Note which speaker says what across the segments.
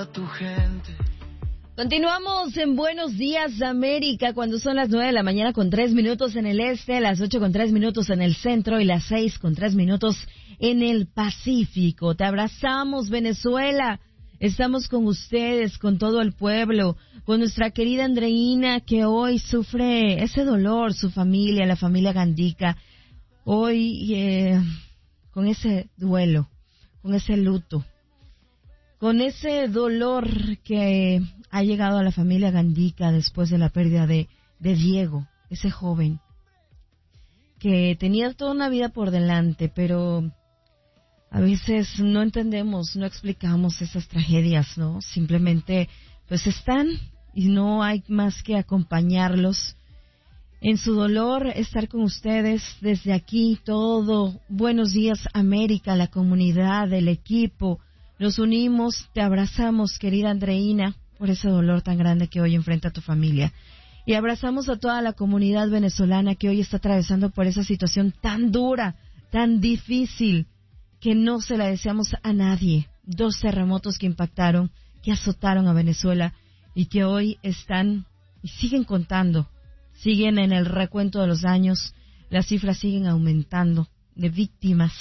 Speaker 1: toda tu gente.
Speaker 2: Continuamos en Buenos Días América cuando son las 9 de la mañana con 3 minutos en el este, las 8 con 3 minutos en el centro y las 6 con 3 minutos en el Pacífico. Te abrazamos, Venezuela. Estamos con ustedes, con todo el pueblo, con nuestra querida Andreina que hoy sufre ese dolor, su familia, la familia Gandica. Hoy con ese duelo, con ese luto, con ese dolor que ha llegado a la familia Gandica después de la pérdida de Diego, ese joven que tenía toda una vida por delante, pero a veces no entendemos, no explicamos esas tragedias, ¿no? Simplemente pues están y no hay más que acompañarlos en su dolor, estar con ustedes desde aquí todo. Buenos Días América, la comunidad, el equipo. Nos unimos, te abrazamos, querida Andreina, por ese dolor tan grande que hoy enfrenta tu familia. Y abrazamos a toda la comunidad venezolana que hoy está atravesando por esa situación tan dura, tan difícil, que no se la deseamos a nadie. 2 terremotos que impactaron, que azotaron a Venezuela y que hoy están y siguen contando, siguen en el recuento de los daños, las cifras siguen aumentando de víctimas.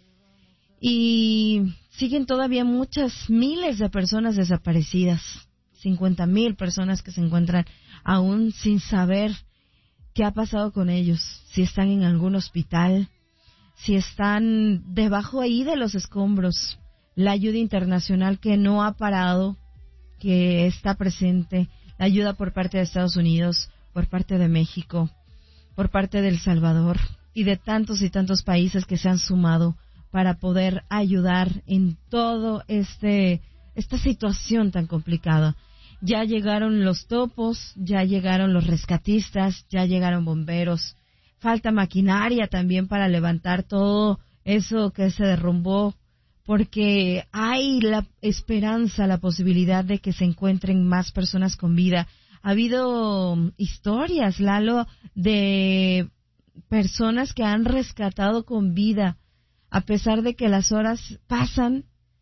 Speaker 2: Y siguen todavía muchas miles de personas desaparecidas, 50,000 personas que se encuentran aún sin saber qué ha pasado con ellos, si están en algún hospital, si están debajo ahí de los escombros. La ayuda internacional que no ha parado, que está presente, la ayuda por parte de Estados Unidos, por parte de México, por parte de El Salvador y de tantos y tantos países que se han sumado para poder ayudar en todo esta situación tan complicada. Ya llegaron los topos, ya llegaron los rescatistas, ya llegaron bomberos. Falta maquinaria también para levantar todo eso que se derrumbó, porque hay la esperanza, la posibilidad de que se encuentren más personas con vida. Ha habido historias, Lalo, de personas que han rescatado con vida, a pesar de que las horas pasan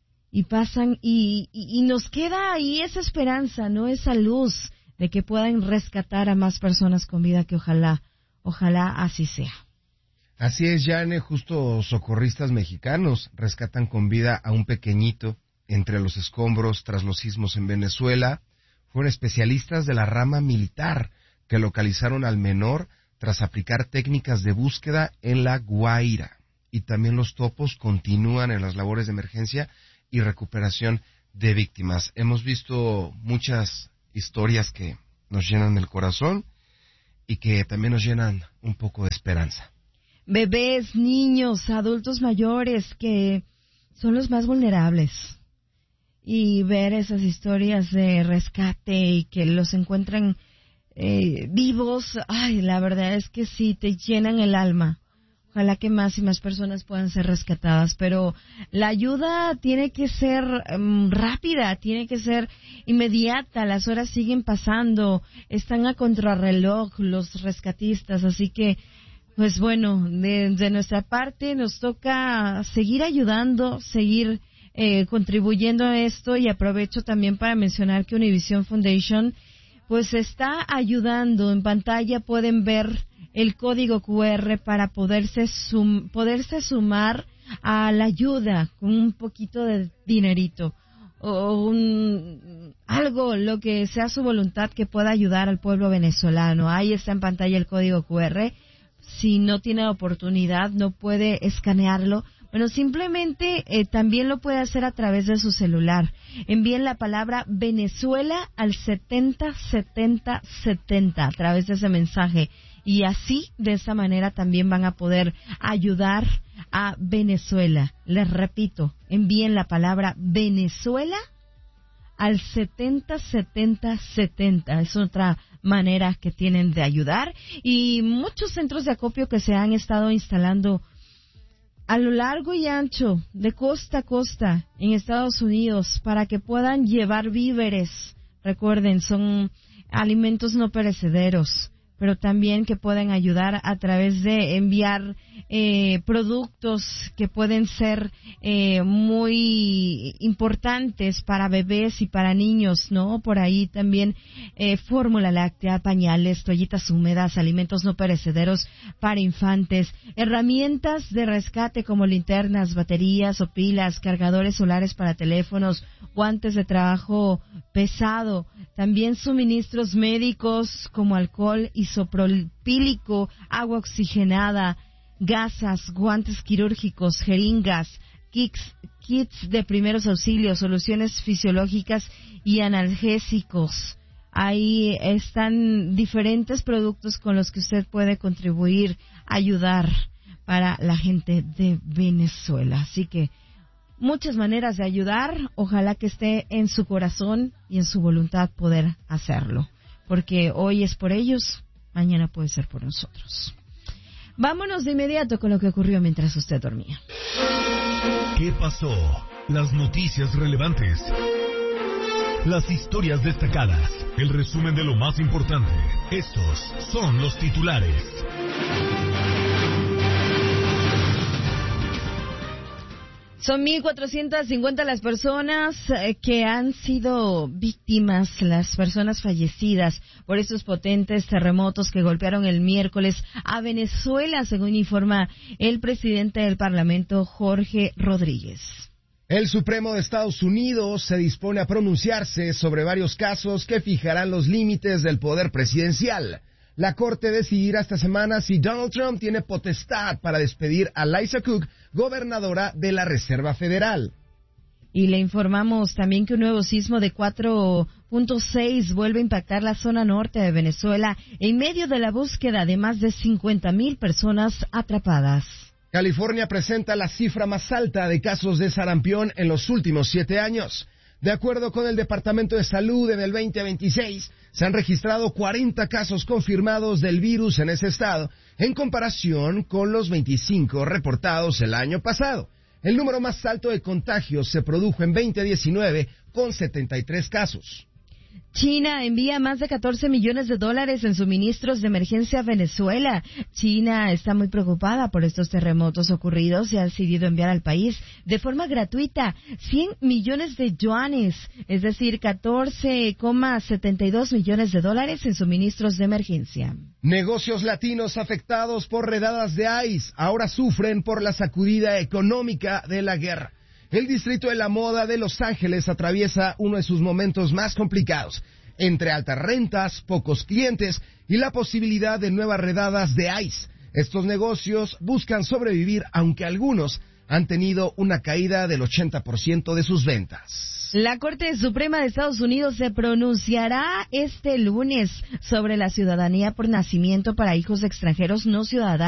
Speaker 2: y nos queda ahí esa esperanza, ¿no? Esa luz de que puedan rescatar a más personas con vida, que ojalá así sea.
Speaker 3: Así es, Jane, justo socorristas mexicanos rescatan con vida a un pequeñito entre los escombros tras los sismos en Venezuela. Fueron especialistas de la rama militar que localizaron al menor tras aplicar técnicas de búsqueda en La Guaira. Y también los topos continúan en las labores de emergencia y recuperación de víctimas. Hemos visto muchas historias que nos llenan el corazón y que también nos llenan un poco de esperanza.
Speaker 2: Bebés, niños, adultos mayores que son los más vulnerables. Y ver esas historias de rescate y que los encuentran vivos, ay, la verdad es que sí, te llenan el alma. Ojalá que más y más personas puedan ser rescatadas, pero la ayuda tiene que ser rápida, tiene que ser inmediata, las horas siguen pasando, están a contrarreloj los rescatistas, así que, pues bueno, de nuestra parte nos toca seguir ayudando, seguir contribuyendo a esto, y aprovecho también para mencionar que Univision Foundation pues está ayudando. En pantalla pueden ver el código QR para poderse sumar a la ayuda con un poquito de dinerito o algo, lo que sea su voluntad, que pueda ayudar al pueblo venezolano. Ahí está en pantalla el código QR. Si no tiene oportunidad, no puede escanearlo, bueno, simplemente también lo puede hacer a través de su celular. Envíen la palabra Venezuela al 707070 a través de ese mensaje. Y así, de esa manera, también van a poder ayudar a Venezuela. Les repito, envíen la palabra Venezuela al 707070. Es otra manera que tienen de ayudar. Y muchos centros de acopio que se han estado instalando a lo largo y ancho, de costa a costa, en Estados Unidos, para que puedan llevar víveres. Recuerden, son alimentos no perecederos, pero también que pueden ayudar a través de enviar productos que pueden ser muy importantes para bebés y para niños, ¿no? Por ahí también fórmula láctea, pañales, toallitas húmedas, alimentos no perecederos para infantes, herramientas de rescate como linternas, baterías o pilas, cargadores solares para teléfonos, guantes de trabajo pesado, también suministros médicos como alcohol isopropílico, agua oxigenada, gasas, guantes quirúrgicos, jeringas, kits de primeros auxilios, soluciones fisiológicas y analgésicos. Ahí están diferentes productos con los que usted puede contribuir, ayudar para la gente de Venezuela. Así que muchas maneras de ayudar, ojalá que esté en su corazón y en su voluntad poder hacerlo, porque hoy es por ellos, mañana puede ser por nosotros. Vámonos de inmediato con lo que ocurrió mientras usted dormía.
Speaker 1: ¿Qué pasó? Las noticias relevantes, las historias destacadas, el resumen de lo más importante. Estos son los titulares.
Speaker 2: Son 1,450 las personas que han sido víctimas, las personas fallecidas por estos potentes terremotos que golpearon el miércoles a Venezuela, según informa el presidente del Parlamento, Jorge Rodríguez.
Speaker 3: El Supremo de Estados Unidos se dispone a pronunciarse sobre varios casos que fijarán los límites del poder presidencial. La Corte decidirá esta semana si Donald Trump tiene potestad para despedir a Liza Cook, gobernadora de la Reserva Federal.
Speaker 2: Y le informamos también que un nuevo sismo de 4.6 vuelve a impactar la zona norte de Venezuela en medio de la búsqueda de más de 50,000 personas atrapadas.
Speaker 3: California presenta la cifra más alta de casos de sarampión en los últimos 7 años. De acuerdo con el Departamento de Salud, en el 2026 se han registrado 40 casos confirmados del virus en ese estado, en comparación con los 25 reportados el año pasado. El número más alto de contagios se produjo en 2019, con 73 casos.
Speaker 2: China envía más de $14 millones en suministros de emergencia a Venezuela. China está muy preocupada por estos terremotos ocurridos y ha decidido enviar al país de forma gratuita 100 millones de yuanes, es decir, $14,72 millones en suministros de emergencia.
Speaker 3: Negocios latinos afectados por redadas de ICE ahora sufren por la sacudida económica de la guerra. El distrito de la moda de Los Ángeles atraviesa uno de sus momentos más complicados, entre altas rentas, pocos clientes y la posibilidad de nuevas redadas de ICE. Estos negocios buscan sobrevivir, aunque algunos han tenido una caída del 80% de sus ventas.
Speaker 2: La Corte Suprema de Estados Unidos se pronunciará este lunes sobre la ciudadanía por nacimiento para hijos extranjeros no ciudadanos